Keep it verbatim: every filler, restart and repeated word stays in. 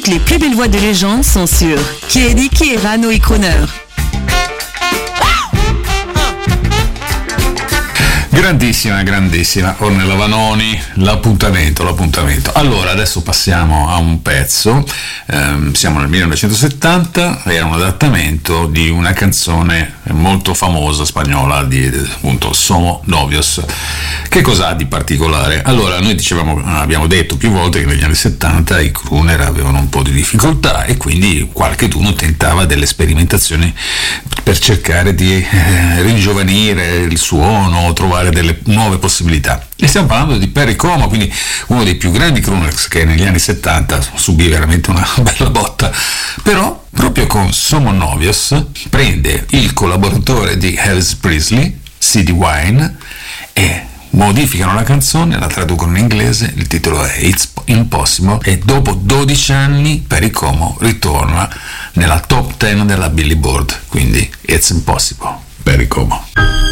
toutes les plus belles voix de légende sont sur Chiedi, Chierano et Croner. Grandissima, grandissima. Ornella Vanoni, l'appuntamento, l'appuntamento. Allora, adesso passiamo a un pezzo. Ehm, siamo nel millenovecentosettanta, era un adattamento di una canzone molto famosa spagnola di appunto Somos Novios. Che cosa ha di particolare? Allora, noi dicevamo, abbiamo detto più volte che negli anni settanta i crooner avevano un po' di difficoltà e quindi qualcheduno tentava delle sperimentazioni per cercare di eh, ringiovanire il suono, trovare delle nuove possibilità. E stiamo parlando di Perry Como, quindi uno dei più grandi crooners che negli anni settanta subì veramente una bella botta, però proprio con Somos Novios prende il collaboratore di Elvis Presley, C D Wine, e modificano la canzone, la traducono in inglese, il titolo è It's Impossible, e dopo dodici anni Perry Como ritorna nella top dieci della Billboard, quindi It's Impossible, Perry Como.